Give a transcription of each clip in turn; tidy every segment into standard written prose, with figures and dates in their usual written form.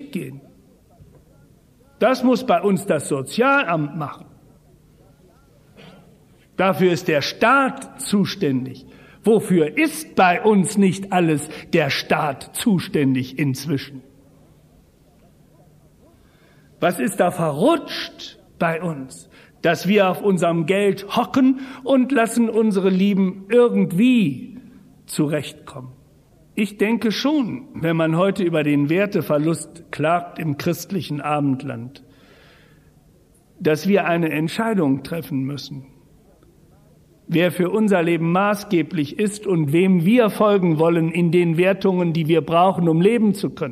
gehen. Das muss bei uns das Sozialamt machen. Dafür ist der Staat zuständig. Wofür ist bei uns nicht alles der Staat zuständig inzwischen? Was ist da verrutscht bei uns, dass wir auf unserem Geld hocken und lassen unsere Lieben irgendwie zurechtkommen? Ich denke schon, wenn man heute über den Werteverlust klagt im christlichen Abendland, dass wir eine Entscheidung treffen müssen. Wer für unser Leben maßgeblich ist und wem wir folgen wollen in den Wertungen, die wir brauchen, um leben zu können.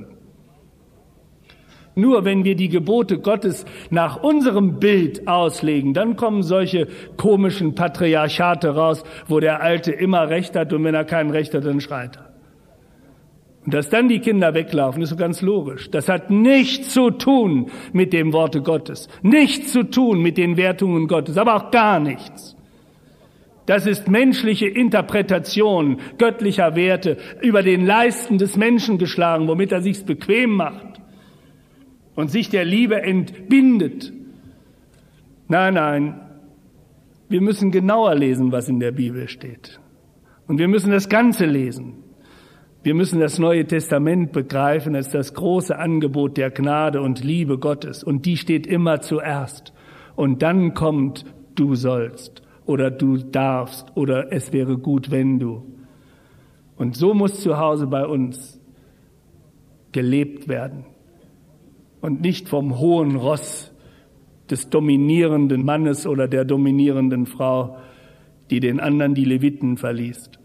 Nur wenn wir die Gebote Gottes nach unserem Bild auslegen, dann kommen solche komischen Patriarchate raus, wo der Alte immer Recht hat und wenn er kein Recht hat, dann schreit er. Und dass dann die Kinder weglaufen, ist so ganz logisch. Das hat nichts zu tun mit dem Worte Gottes, nichts zu tun mit den Wertungen Gottes, aber auch gar nichts. Das ist menschliche Interpretation göttlicher Werte über den Leisten des Menschen geschlagen, womit er sich's bequem macht und sich der Liebe entbindet. Nein, nein, wir müssen genauer lesen, was in der Bibel steht. Und wir müssen das Ganze lesen. Wir müssen das Neue Testament begreifen als das große Angebot der Gnade und Liebe Gottes. Und die steht immer zuerst. Und dann kommt, du sollst oder du darfst oder es wäre gut, wenn du. Und so muss zu Hause bei uns gelebt werden. Und nicht vom hohen Ross des dominierenden Mannes oder der dominierenden Frau, die den anderen die Leviten verliest.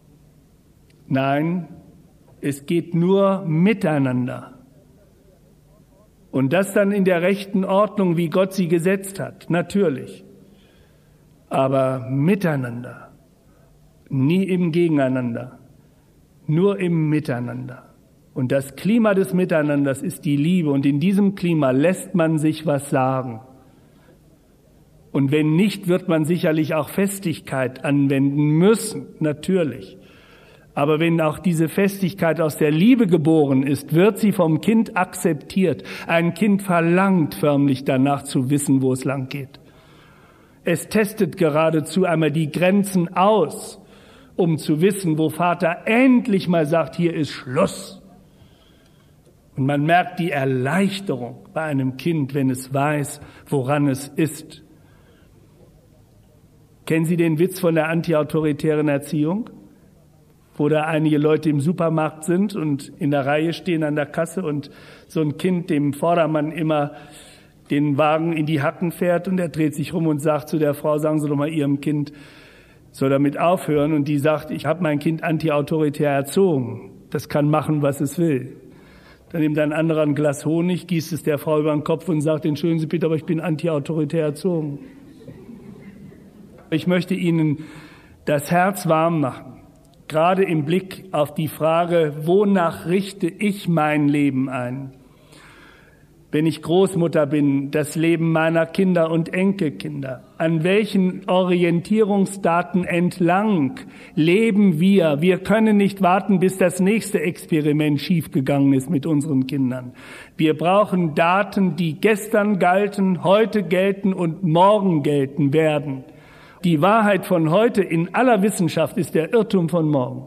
Nein, es geht nur miteinander. Und das dann in der rechten Ordnung, wie Gott sie gesetzt hat, natürlich. Aber miteinander, nie im Gegeneinander, nur im Miteinander. Und das Klima des Miteinanders ist die Liebe. Und in diesem Klima lässt man sich was sagen. Und wenn nicht, wird man sicherlich auch Festigkeit anwenden müssen, natürlich. Aber wenn auch diese Festigkeit aus der Liebe geboren ist, wird sie vom Kind akzeptiert. Ein Kind verlangt förmlich danach zu wissen, wo es lang geht. Es testet geradezu einmal die Grenzen aus, um zu wissen, wo Vater endlich mal sagt, hier ist Schluss. Und man merkt die Erleichterung bei einem Kind, wenn es weiß, woran es ist. Kennen Sie den Witz von der antiautoritären Erziehung? Wo da einige Leute im Supermarkt sind und in der Reihe stehen an der Kasse und so ein Kind dem Vordermann immer den Wagen in die Hacken fährt und er dreht sich rum und sagt zu der Frau, sagen Sie doch mal Ihrem Kind, soll damit aufhören. Und die sagt, ich habe mein Kind antiautoritär erzogen. Das kann machen, was es will. Dann nimmt ein anderer ein Glas Honig, gießt es der Frau über den Kopf und sagt, entschuldigen Sie bitte, aber ich bin antiautoritär erzogen. Ich möchte Ihnen das Herz warm machen. Gerade im Blick auf die Frage, wonach richte ich mein Leben ein? Wenn ich Großmutter bin, das Leben meiner Kinder und Enkelkinder. An welchen Orientierungsdaten entlang leben wir? Wir können nicht warten, bis das nächste Experiment schiefgegangen ist mit unseren Kindern. Wir brauchen Daten, die gestern galten, heute gelten und morgen gelten werden. Die Wahrheit von heute in aller Wissenschaft ist der Irrtum von morgen.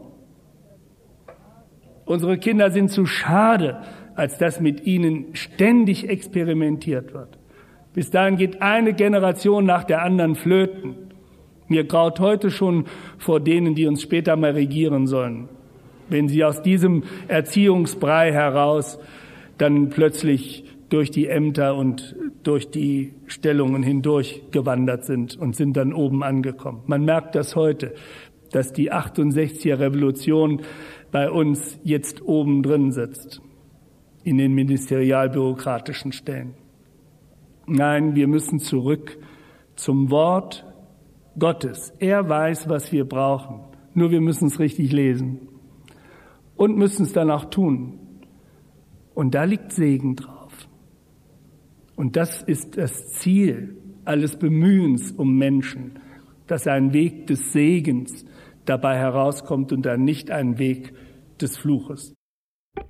Unsere Kinder sind zu schade, als dass mit ihnen ständig experimentiert wird. Bis dahin geht eine Generation nach der anderen flöten. Mir graut heute schon vor denen, die uns später mal regieren sollen, wenn sie aus diesem Erziehungsbrei heraus dann plötzlich durch die Ämter und durch die Stellungen hindurch gewandert sind und sind dann oben angekommen. Man merkt das heute, dass die 68er Revolution bei uns jetzt oben drin sitzt, in den ministerial-bürokratischen Stellen. Nein, wir müssen zurück zum Wort Gottes. Er weiß, was wir brauchen. Nur wir müssen es richtig lesen und müssen es dann auch tun. Und da liegt Segen drauf. Und das ist das Ziel alles Bemühens um Menschen, dass ein Weg des Segens dabei herauskommt und dann nicht ein Weg des Fluches.